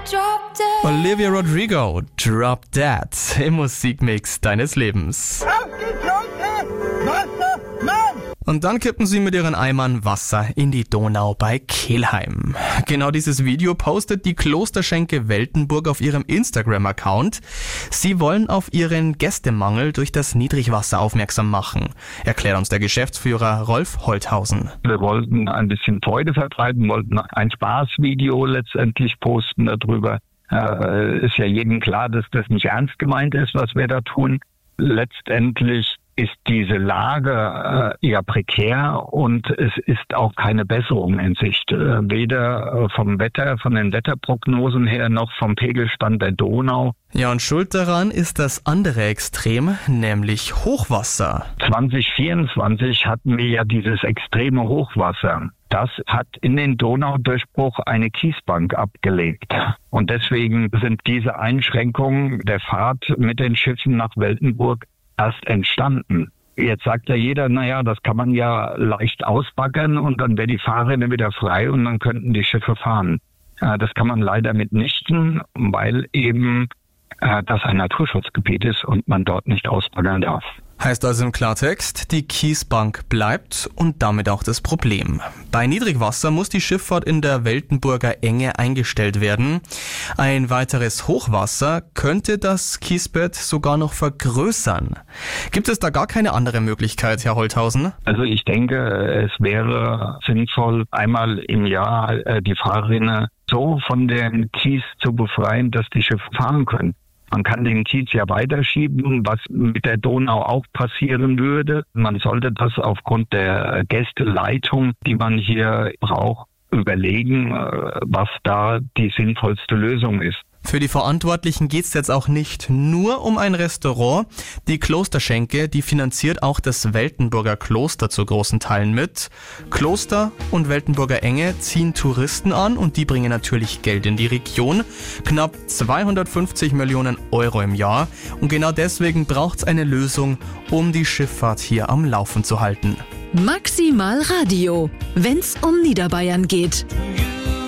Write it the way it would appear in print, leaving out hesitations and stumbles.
Olivia Rodrigo, Drop Dead im Musikmix deines Lebens. Und dann kippen sie mit ihren Eimern Wasser in die Donau bei Kelheim. Genau dieses Video postet die Klosterschenke Weltenburg auf ihrem Instagram-Account. Sie wollen auf ihren Gästemangel durch das Niedrigwasser aufmerksam machen, erklärt uns der Geschäftsführer Rolf Holthausen. Wir wollten ein bisschen Freude verbreiten, wollten ein Spaßvideo letztendlich posten darüber. Ist ja jedem klar, dass das nicht ernst gemeint ist, was wir da tun. Letztendlich ist diese Lage eher prekär und es ist auch keine Besserung in Sicht. Weder vom Wetter, von den Wetterprognosen her, noch vom Pegelstand der Donau. Ja, und schuld daran ist das andere Extrem, nämlich Hochwasser. 2024 hatten wir ja dieses extreme Hochwasser. Das hat in den Donaudurchbruch eine Kiesbank abgelegt. Und deswegen sind diese Einschränkungen der Fahrt mit den Schiffen nach Weltenburg erst entstanden. Jetzt sagt ja jeder, naja, das kann man ja leicht ausbaggern und dann wäre die Fahrrinne wieder frei und dann könnten die Schiffe fahren. Das kann man leider mitnichten, weil eben das ein Naturschutzgebiet ist und man dort nicht ausbaggern darf. Heißt also im Klartext, die Kiesbank bleibt und damit auch das Problem. Bei Niedrigwasser muss die Schifffahrt in der Weltenburger Enge eingestellt werden. Ein weiteres Hochwasser könnte das Kiesbett sogar noch vergrößern. Gibt es da gar keine andere Möglichkeit, Herr Holthausen? Also ich denke, es wäre sinnvoll, einmal im Jahr die Fahrrinne so von dem Kies zu befreien, dass die Schiffe fahren können. Man kann den Kies ja weiterschieben, was mit der Donau auch passieren würde. Man sollte das aufgrund der Gästeleitung, die man hier braucht, überlegen, was da die sinnvollste Lösung ist. Für die Verantwortlichen geht's jetzt auch nicht nur um ein Restaurant. Die Klosterschenke, die finanziert auch das Weltenburger Kloster zu großen Teilen mit. Kloster und Weltenburger Enge ziehen Touristen an und die bringen natürlich Geld in die Region. Knapp 250 Millionen Euro im Jahr. Und genau deswegen braucht's eine Lösung, um die Schifffahrt hier am Laufen zu halten. Maximal Radio, wenn's um Niederbayern geht.